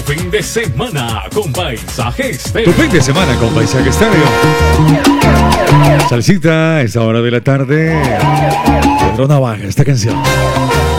Fin de semana con Paisaje Tu Estéreo. fin de semana con Paisaje Estéreo. Salsita a esa hora de la tarde. Pedro Navaja, esta canción.